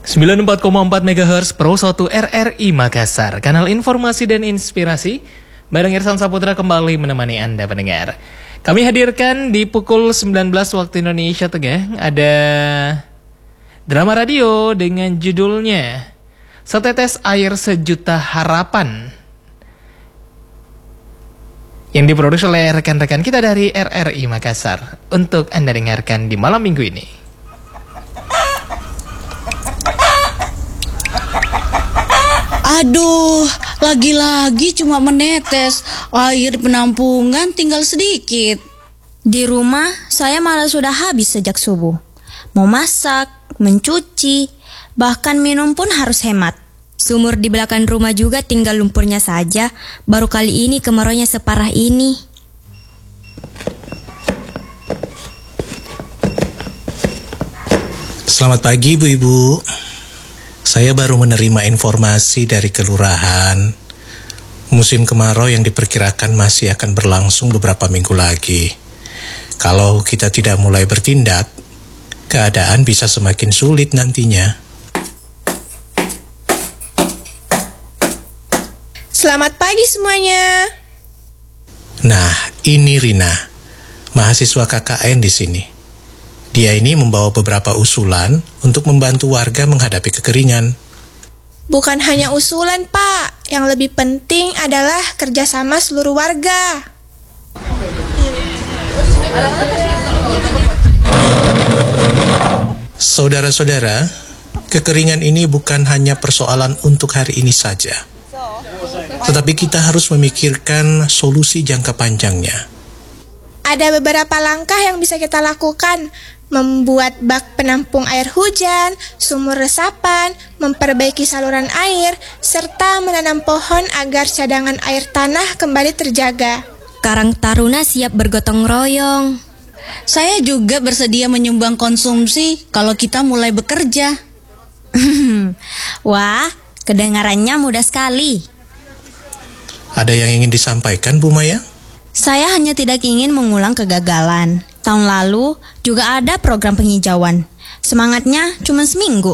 94,4 MHz Pro 1 RRI Makassar, kanal informasi dan inspirasi. Bareng Irsan Saputra kembali menemani Anda pendengar. Kami hadirkan di pukul 19 waktu Indonesia Tengah ada drama radio dengan judulnya Setetes Air Sejuta Harapan, yang diproduksi oleh rekan-rekan kita dari RRI Makassar untuk Anda dengarkan di malam minggu ini. Aduh, lagi-lagi cuma menetes. Air penampungan tinggal sedikit. Di rumah, saya malah sudah habis sejak subuh. Mau masak, mencuci, bahkan minum pun harus hemat. Sumur di belakang rumah juga tinggal lumpurnya saja. Baru kali ini kemaraunya separah ini. Selamat pagi ibu-ibu. Saya baru menerima informasi dari kelurahan. Musim kemarau yang diperkirakan masih akan berlangsung beberapa minggu lagi. Kalau kita tidak mulai bertindak, keadaan bisa semakin sulit nantinya. Selamat pagi semuanya. Nah, ini Rina, mahasiswa KKN di sini. Dia ini membawa beberapa usulan untuk membantu warga menghadapi kekeringan. Bukan hanya usulan, Pak. Yang lebih penting adalah kerjasama seluruh warga. Saudara-saudara, kekeringan ini bukan hanya persoalan untuk hari ini saja. Tetapi kita harus memikirkan solusi jangka panjangnya. Ada beberapa langkah yang bisa kita lakukan. Membuat bak penampung air hujan, sumur resapan, memperbaiki saluran air, serta menanam pohon agar cadangan air tanah kembali terjaga. Karang Taruna siap bergotong royong. Saya juga bersedia menyumbang konsumsi kalau kita mulai bekerja. Wah, kedengarannya mudah sekali. Ada yang ingin disampaikan, Bu Maya? Saya hanya tidak ingin mengulang kegagalan. Tahun lalu juga ada program penghijauan. Semangatnya cuma seminggu.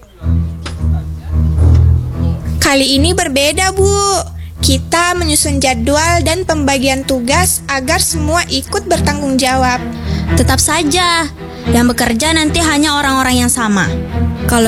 Kali ini berbeda, Bu. Kita menyusun jadwal dan pembagian tugas agar semua ikut bertanggung jawab. Tetap saja, yang bekerja nanti hanya orang-orang yang sama. Kalau